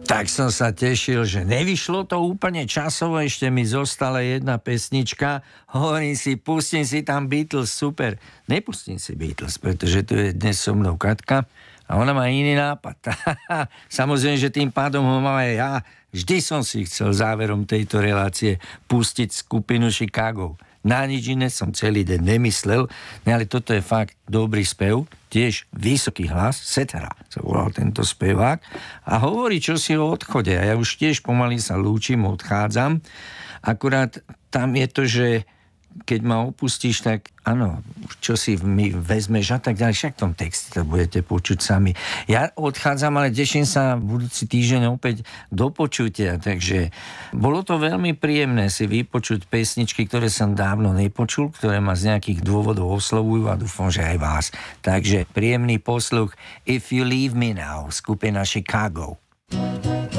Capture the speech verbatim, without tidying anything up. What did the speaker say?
Tak som sa tešil, že nevyšlo to úplne časovo, ešte mi zostala jedna pesnička. Hovorím si, pustím si tam Beatles, super. Nepustím si Beatles, pretože tu je dnes so mnou Katka a ona má iný nápad. Samozrejme, že tým pádom ho mám aj ja. Vždy som si chcel záverom tejto relácie pustiť skupinu Chicago. Na nič iné som celý deň nemyslel, no ale toto je fakt dobrý spev, tiež vysoký hlas, Cetera sa volal tento spevák a hovorí čosi o odchode a ja už tiež pomaly sa lúčim, odchádzam. Akurát tam je to, že keď ma opustíš, tak áno, čo si mi vezmeš a tak ďalej, však v tom texte to budete počuť sami. Ja odchádzam, ale teším sa budúci týždeň opäť do počutia, takže bolo to veľmi príjemné si vypočuť pesničky, ktoré som dávno nepočul, ktoré ma z nejakých dôvodov oslovujú a dúfam, že aj vás. Takže príjemný posluch If You Leave Me Now, skupina Chicago.